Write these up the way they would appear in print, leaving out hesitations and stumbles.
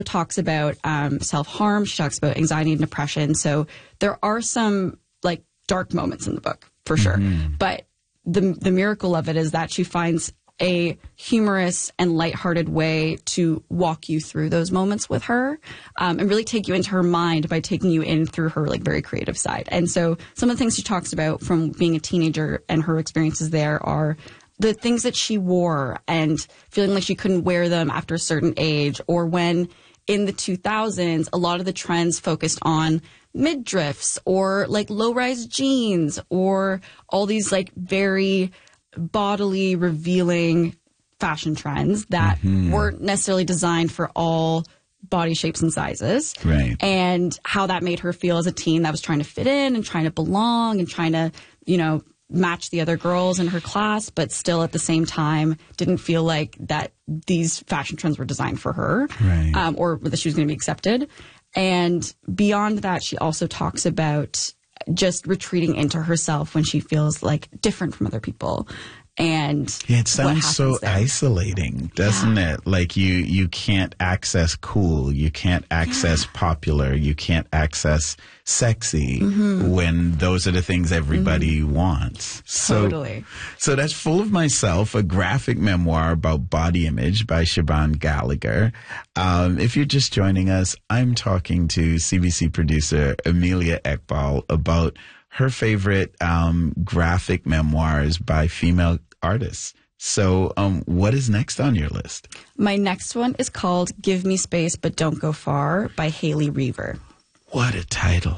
talks about self-harm. She talks about anxiety and depression. So there are some like dark moments in the book for sure. But the miracle of it is that she finds a humorous and lighthearted way to walk you through those moments with her, and really take you into her mind by taking you in through her like very creative side. And so some of the things she talks about from being a teenager and her experiences there are the things that she wore and feeling like she couldn't wear them after a certain age, or when in the 2000s, a lot of the trends focused on midriffs or like low-rise jeans or all these like very bodily revealing fashion trends that weren't necessarily designed for all body shapes and sizes. Right. And how that made her feel as a teen that was trying to fit in and trying to belong and trying to, you know, match the other girls in her class, but still at the same time didn't feel like that these fashion trends were designed for her, right. Or that she was going to be accepted. And beyond that, she also talks about just retreating into herself when she feels like different from other people. And it sounds so there. isolating, doesn't it? Like you can't access cool, you can't access popular, you can't access sexy when those are the things everybody wants. Totally. So that's Full of Myself, a graphic memoir about body image by Siobhan Gallagher. If you're just joining us, I'm talking to CBC producer Amelia Ekbal about her favorite graphic memoirs by female artists. So what is next on your list? My next one is called Give Me Space But Don't Go Far by Hailey Reaver. What a title.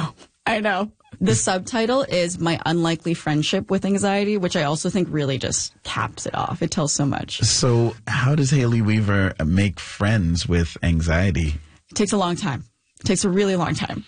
I know. The subtitle is My Unlikely Friendship with Anxiety, which I also think really just caps it off. It tells so much. So how does Hailey Reaver make friends with anxiety? It takes a long time. It takes a really long time.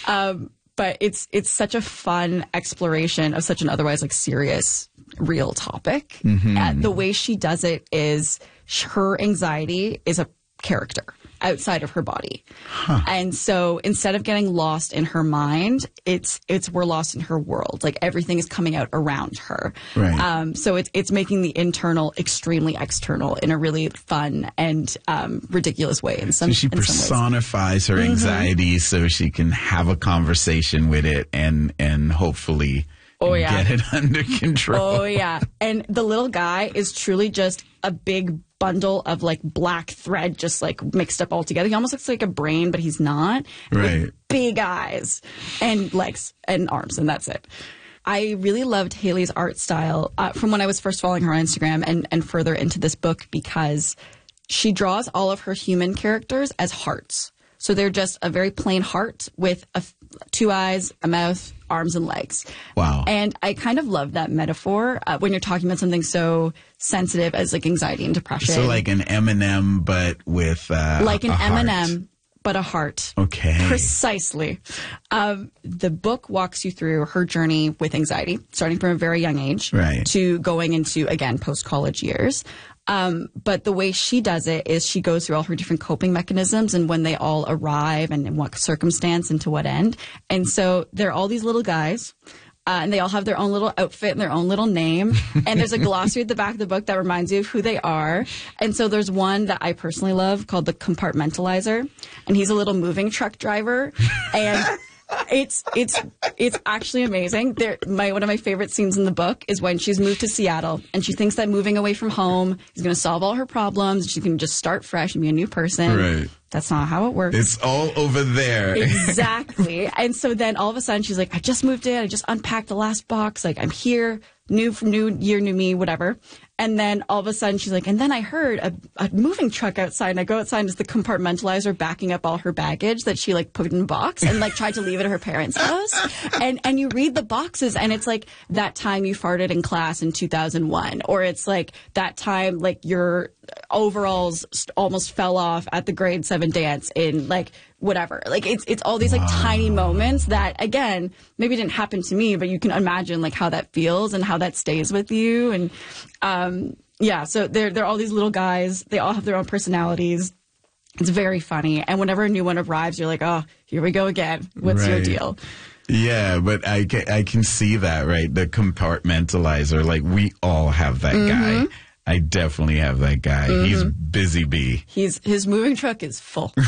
But it's such a fun exploration of such an otherwise like serious, real topic. And the way she does it is her anxiety is a character outside of her body. And so instead of getting lost in her mind, it's we're lost in her world. Like everything is coming out around her. Right. So it's making the internal extremely external in a really fun and ridiculous way. So she personifies her anxiety so she can have a conversation with it and hopefully get it under control. Oh, yeah. And the little guy is truly just a big bundle of like black thread just like mixed up all together. He almost looks like a brain, but he's not. Right. With big eyes and legs and arms, and that's it. I really loved Hailey's art style from when I was first following her on Instagram and further into this book, because she draws all of her human characters as hearts. So they're just a very plain heart with two eyes, a mouth, arms, and legs. Wow. And I kind of love that metaphor when you're talking about something so sensitive as like anxiety and depression. So like an M&M, but with like an M&M, heart. but a heart. Okay. Precisely. The book walks you through her journey with anxiety, starting from a very young age to going into, again, post-college years. But the way she does it is she goes through all her different coping mechanisms and when they all arrive and in what circumstance and to what end. And so they're all these little guys. And they all have their own little outfit and their own little name. And there's a glossary at the back of the book that reminds you of who they are. And so there's one that I personally love called the Compartmentalizer. And he's a little moving truck driver. And it's actually amazing. One of my favorite scenes in the book is when she's moved to Seattle and she thinks that moving away from home is going to solve all her problems. She can just start fresh and be a new person. Right. That's not how it works. It's all over there. Exactly. And so then all of a sudden she's like, I just moved in. I just unpacked the last box. Like, I'm here. New year, new me, whatever. And then all of a sudden she's like, and then I heard a moving truck outside. And I go outside and it's the Compartmentalizer backing up all her baggage that she like put in a box and like tried to leave it at her parents' house. And you read the boxes and it's like that time you farted in class in 2001. Or it's like that time like your overalls almost fell off at the grade 7 dance in like whatever. Like it's all these like tiny moments that, again, maybe didn't happen to me, but you can imagine like how that feels and how that stays with you. And so they're all these little guys. They all have their own personalities. It's very funny. And whenever a new one arrives, you're like, oh, here we go again. What's your deal? Yeah, but I can see that, right? The Compartmentalizer, like we all have that guy. I definitely have that guy. He's busy bee. His moving truck is full.